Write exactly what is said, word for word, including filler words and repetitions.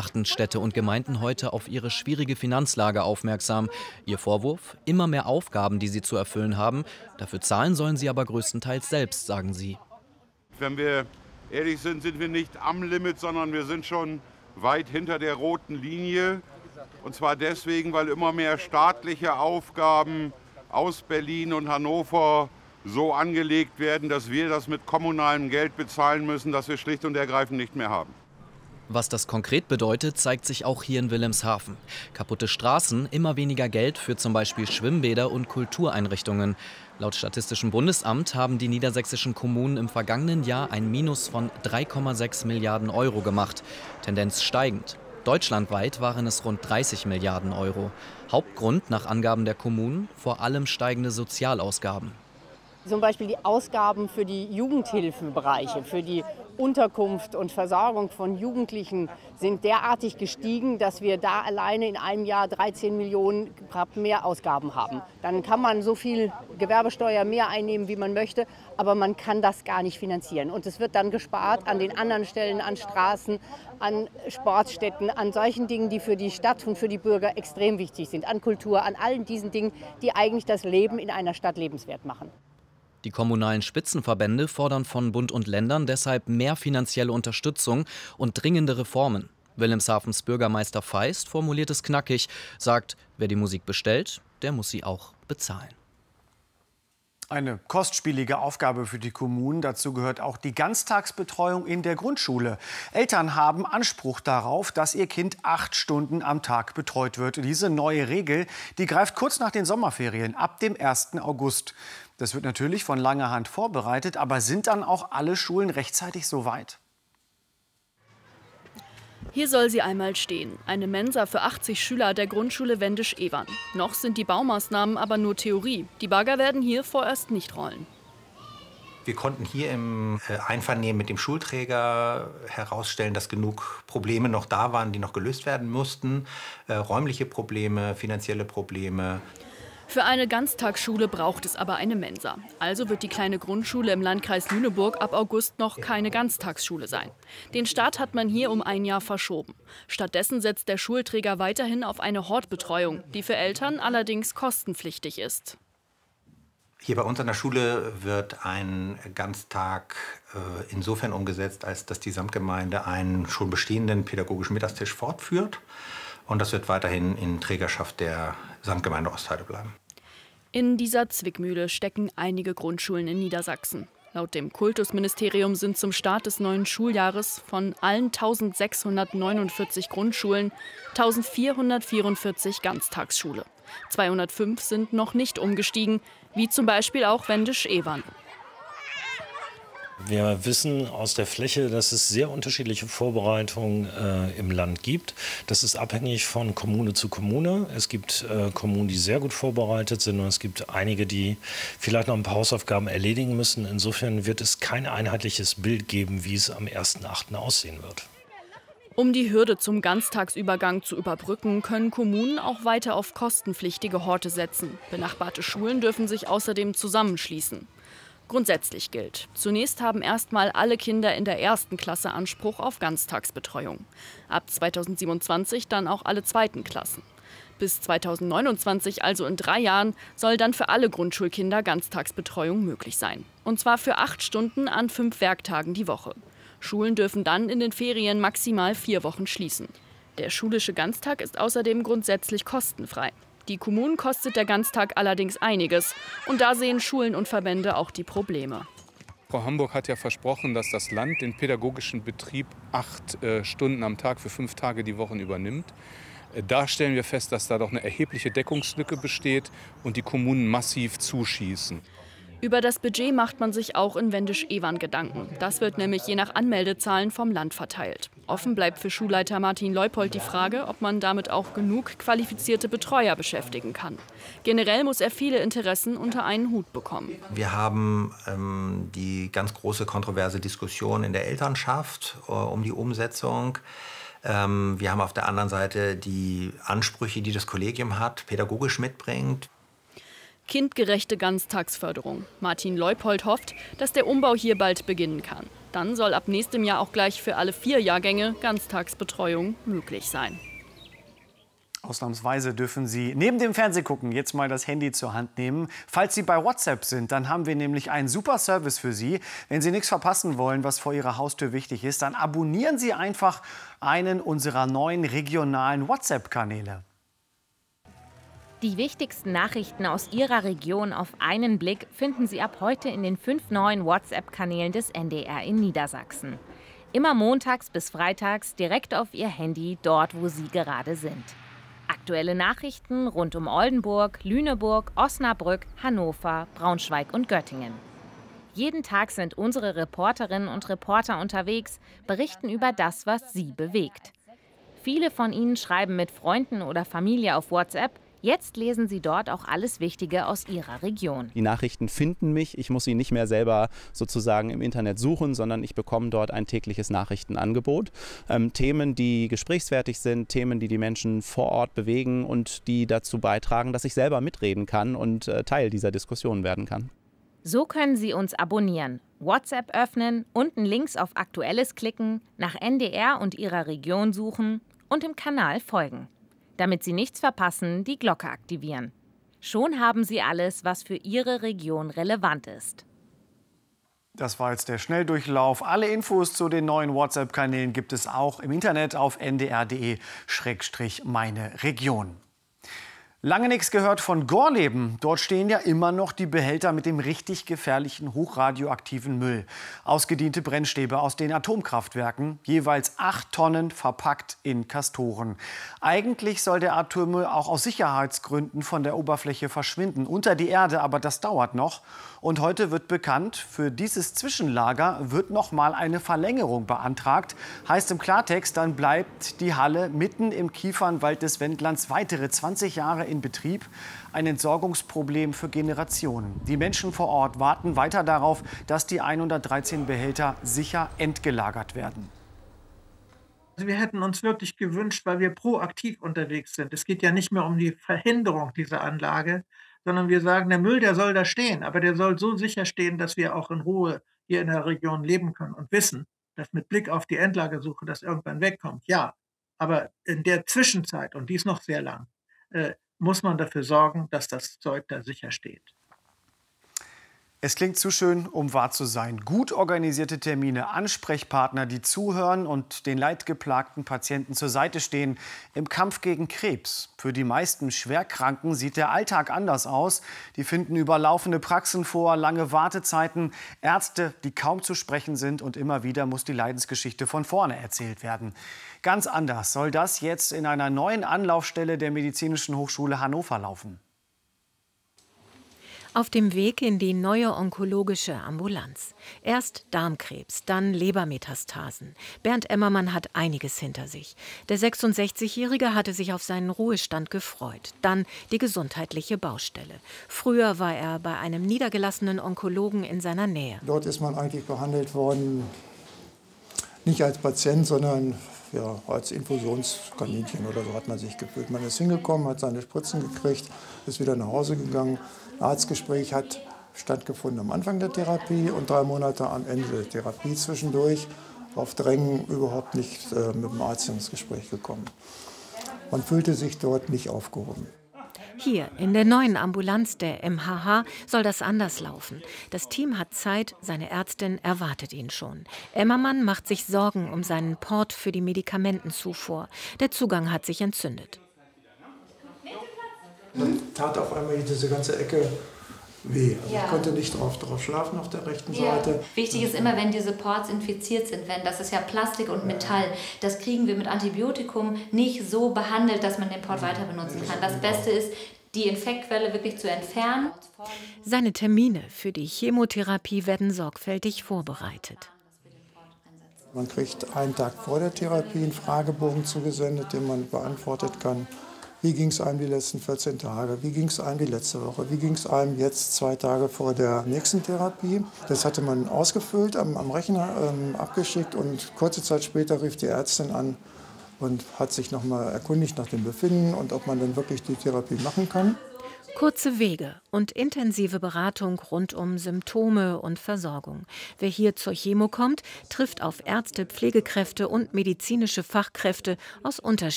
machten Städte und Gemeinden heute auf ihre schwierige Finanzlage aufmerksam. Ihr Vorwurf: immer mehr Aufgaben, die sie zu erfüllen haben. Dafür zahlen sollen sie aber größtenteils selbst, sagen sie. Wenn wir ehrlich sind, sind wir nicht am Limit, sondern wir sind schon weit hinter der roten Linie. Und zwar deswegen, weil immer mehr staatliche Aufgaben aus Berlin und Hannover so angelegt werden, dass wir das mit kommunalem Geld bezahlen müssen, das wir schlicht und ergreifend nicht mehr haben. Was das konkret bedeutet, zeigt sich auch hier in Wilhelmshaven. Kaputte Straßen, immer weniger Geld für zum Beispiel Schwimmbäder und Kultureinrichtungen. Laut Statistischem Bundesamt haben die niedersächsischen Kommunen im vergangenen Jahr ein Minus von drei Komma sechs Milliarden Euro gemacht. Tendenz steigend. Deutschlandweit waren es rund dreißig Milliarden Euro. Hauptgrund nach Angaben der Kommunen: vor allem steigende Sozialausgaben. Zum Beispiel die Ausgaben für die Jugendhilfebereiche, für die Unterkunft und Versorgung von Jugendlichen sind derartig gestiegen, dass wir da alleine in einem Jahr dreizehn Millionen mehr Ausgaben haben. Dann kann man so viel Gewerbesteuer mehr einnehmen, wie man möchte, aber man kann das gar nicht finanzieren. Und es wird dann gespart an den anderen Stellen, an Straßen, an Sportstätten, an solchen Dingen, die für die Stadt und für die Bürger extrem wichtig sind, an Kultur, an allen diesen Dingen, die eigentlich das Leben in einer Stadt lebenswert machen. Die kommunalen Spitzenverbände fordern von Bund und Ländern deshalb mehr finanzielle Unterstützung und dringende Reformen. Wilhelmshavens Bürgermeister Feist formuliert es knackig, sagt: Wer die Musik bestellt, der muss sie auch bezahlen. Eine kostspielige Aufgabe für die Kommunen. Dazu gehört auch die Ganztagsbetreuung in der Grundschule. Eltern haben Anspruch darauf, dass ihr Kind acht Stunden am Tag betreut wird. Diese neue Regel, die greift kurz nach den Sommerferien, ab dem ersten August. Das wird natürlich von langer Hand vorbereitet, aber sind dann auch alle Schulen rechtzeitig soweit? Hier soll sie einmal stehen. Eine Mensa für achtzig Schüler der Grundschule Wendisch-Ewern. Noch sind die Baumaßnahmen aber nur Theorie. Die Bagger werden hier vorerst nicht rollen. Wir konnten hier im Einvernehmen mit dem Schulträger herausstellen, dass genug Probleme noch da waren, die noch gelöst werden mussten. Äh, räumliche Probleme, finanzielle Probleme. Für eine Ganztagsschule braucht es aber eine Mensa. Also wird die kleine Grundschule im Landkreis Lüneburg ab August noch keine Ganztagsschule sein. Den Start hat man hier um ein Jahr verschoben. Stattdessen setzt der Schulträger weiterhin auf eine Hortbetreuung, die für Eltern allerdings kostenpflichtig ist. Hier bei uns an der Schule wird ein Ganztag äh, insofern umgesetzt, als dass die Samtgemeinde einen schon bestehenden pädagogischen Mittagstisch fortführt. Und das wird weiterhin in Trägerschaft der Samtgemeinde Ostheide bleiben. In dieser Zwickmühle stecken einige Grundschulen in Niedersachsen. Laut dem Kultusministerium sind zum Start des neuen Schuljahres von allen eintausendsechshundertneunundvierzig Grundschulen eintausendvierhundertvierundvierzig Ganztagsschule. zweihundertfünf sind noch nicht umgestiegen, wie zum Beispiel auch Wendisch-Ewern. Wir wissen aus der Fläche, dass es sehr unterschiedliche Vorbereitungen äh, im Land gibt. Das ist abhängig von Kommune zu Kommune. Es gibt äh, Kommunen, die sehr gut vorbereitet sind, und es gibt einige, die vielleicht noch ein paar Hausaufgaben erledigen müssen. Insofern wird es kein einheitliches Bild geben, wie es am ersten achten aussehen wird. Um die Hürde zum Ganztagsübergang zu überbrücken, können Kommunen auch weiter auf kostenpflichtige Horte setzen. Benachbarte Schulen dürfen sich außerdem zusammenschließen. Grundsätzlich gilt: Zunächst haben erstmal alle Kinder in der ersten Klasse Anspruch auf Ganztagsbetreuung. Ab zweitausendsiebenundzwanzig dann auch alle zweiten Klassen. Bis zweitausendneunundzwanzig, also in drei Jahren, soll dann für alle Grundschulkinder Ganztagsbetreuung möglich sein. Und zwar für acht Stunden an fünf Werktagen die Woche. Schulen dürfen dann in den Ferien maximal vier Wochen schließen. Der schulische Ganztag ist außerdem grundsätzlich kostenfrei. Die Kommunen kostet der Ganztag allerdings einiges. Und da sehen Schulen und Verbände auch die Probleme. Frau Hamburg hat ja versprochen, dass das Land den pädagogischen Betrieb acht äh, Stunden am Tag für fünf Tage die Woche übernimmt. Äh, da stellen wir fest, dass da doch eine erhebliche Deckungslücke besteht und die Kommunen massiv zuschießen. Über das Budget macht man sich auch in Wendisch-Ewern Gedanken. Das wird nämlich je nach Anmeldezahlen vom Land verteilt. Offen bleibt für Schulleiter Martin Leupold die Frage, ob man damit auch genug qualifizierte Betreuer beschäftigen kann. Generell muss er viele Interessen unter einen Hut bekommen. Wir haben ähm, die ganz große kontroverse Diskussion in der Elternschaft äh, um die Umsetzung. Ähm, wir haben auf der anderen Seite die Ansprüche, die das Kollegium hat, pädagogisch mitbringt. Kindgerechte Ganztagsförderung. Martin Leupold hofft, dass der Umbau hier bald beginnen kann. Dann soll ab nächstem Jahr auch gleich für alle vier Jahrgänge Ganztagsbetreuung möglich sein. Ausnahmsweise dürfen Sie neben dem Fernsehgucken jetzt mal das Handy zur Hand nehmen. Falls Sie bei WhatsApp sind, dann haben wir nämlich einen super Service für Sie. Wenn Sie nichts verpassen wollen, was vor Ihrer Haustür wichtig ist, dann abonnieren Sie einfach einen unserer neuen regionalen WhatsApp-Kanäle. Die wichtigsten Nachrichten aus Ihrer Region auf einen Blick finden Sie ab heute in den fünf neuen WhatsApp-Kanälen des N D R in Niedersachsen. Immer montags bis freitags direkt auf Ihr Handy, dort wo Sie gerade sind. Aktuelle Nachrichten rund um Oldenburg, Lüneburg, Osnabrück, Hannover, Braunschweig und Göttingen. Jeden Tag sind unsere Reporterinnen und Reporter unterwegs, berichten über das, was Sie bewegt. Viele von Ihnen schreiben mit Freunden oder Familie auf WhatsApp. Jetzt lesen Sie dort auch alles Wichtige aus Ihrer Region. Die Nachrichten finden mich. Ich muss sie nicht mehr selber sozusagen im Internet suchen, sondern ich bekomme dort ein tägliches Nachrichtenangebot. Ähm, Themen, die gesprächswertig sind, Themen, die die Menschen vor Ort bewegen und die dazu beitragen, dass ich selber mitreden kann und äh, Teil dieser Diskussion werden kann. So können Sie uns abonnieren, WhatsApp öffnen, unten links auf Aktuelles klicken, nach N D R und Ihrer Region suchen und dem Kanal folgen. Damit Sie nichts verpassen, die Glocke aktivieren. Schon haben Sie alles, was für Ihre Region relevant ist. Das war jetzt der Schnelldurchlauf. Alle Infos zu den neuen WhatsApp-Kanälen gibt es auch im Internet auf n d r punkt d e Schrägstrich meine Region. Lange nichts gehört von Gorleben. Dort stehen ja immer noch die Behälter mit dem richtig gefährlichen hochradioaktiven Müll. Ausgediente Brennstäbe aus den Atomkraftwerken, jeweils acht Tonnen verpackt in Castoren. Eigentlich soll der Atommüll auch aus Sicherheitsgründen von der Oberfläche verschwinden, unter die Erde, aber das dauert noch. Und heute wird bekannt, für dieses Zwischenlager wird noch mal eine Verlängerung beantragt. Heißt im Klartext, dann bleibt die Halle mitten im Kiefernwald des Wendlands weitere zwanzig Jahre in Betrieb. Ein Entsorgungsproblem für Generationen. Die Menschen vor Ort warten weiter darauf, dass die hundertdreizehn Behälter sicher entgelagert werden. Wir hätten uns wirklich gewünscht, weil wir proaktiv unterwegs sind. Es geht ja nicht mehr um die Verhinderung dieser Anlage, sondern wir sagen, der Müll, der soll da stehen, aber der soll so sicher stehen, dass wir auch in Ruhe hier in der Region leben können und wissen, dass mit Blick auf die Endlagersuche das irgendwann wegkommt. Ja, aber in der Zwischenzeit, und die ist noch sehr lang, äh, muss man dafür sorgen, dass das Zeug da sicher steht. Es klingt zu schön, um wahr zu sein. Gut organisierte Termine, Ansprechpartner, die zuhören und den leidgeplagten Patienten zur Seite stehen im Kampf gegen Krebs. Für die meisten Schwerkranken sieht der Alltag anders aus. Die finden überlaufende Praxen vor, lange Wartezeiten, Ärzte, die kaum zu sprechen sind, und immer wieder muss die Leidensgeschichte von vorne erzählt werden. Ganz anders soll das jetzt in einer neuen Anlaufstelle der Medizinischen Hochschule Hannover laufen. Auf dem Weg in die neue onkologische Ambulanz. Erst Darmkrebs, dann Lebermetastasen. Bernd Emmermann hat einiges hinter sich. Der sechsundsechzigjährige hatte sich auf seinen Ruhestand gefreut. Dann die gesundheitliche Baustelle. Früher war er bei einem niedergelassenen Onkologen in seiner Nähe. Dort ist man eigentlich behandelt worden, nicht als Patient, sondern ja, als Infusionskaninchen oder so hat man sich gefühlt. Man ist hingekommen, hat seine Spritzen gekriegt, ist wieder nach Hause gegangen. Ein Arztgespräch hat stattgefunden am Anfang der Therapie und drei Monate am Ende der Therapie zwischendurch. Auf Drängen überhaupt nicht äh, mit dem Arzt ins Gespräch gekommen. Man fühlte sich dort nicht aufgehoben. Hier in der neuen Ambulanz der M H H soll das anders laufen. Das Team hat Zeit, seine Ärztin erwartet ihn schon. Emmermann macht sich Sorgen um seinen Port für die Medikamentenzufuhr. Der Zugang hat sich entzündet. Dann tat auf einmal diese ganze Ecke weh. Also ja. Ich konnte nicht drauf, drauf schlafen auf der rechten ja. Seite. Wichtig ist immer, wenn diese Ports infiziert sind, wenn das ist ja Plastik und Metall, das kriegen wir mit Antibiotikum nicht so behandelt, dass man den Port weiter benutzen kann. Das Beste ist, die Infektquelle wirklich zu entfernen. Seine Termine für die Chemotherapie werden sorgfältig vorbereitet. Man kriegt einen Tag vor der Therapie einen Fragebogen zugesendet, den man beantwortet kann. Wie ging es einem die letzten vierzehn Tage? Wie ging es einem die letzte Woche? Wie ging es einem jetzt zwei Tage vor der nächsten Therapie? Das hatte man ausgefüllt, am, am Rechner ähm, abgeschickt und kurze Zeit später rief die Ärztin an und hat sich noch mal erkundigt nach dem Befinden und ob man dann wirklich die Therapie machen kann. Kurze Wege und intensive Beratung rund um Symptome und Versorgung. Wer hier zur Chemo kommt, trifft auf Ärzte, Pflegekräfte und medizinische Fachkräfte aus unterschiedlichen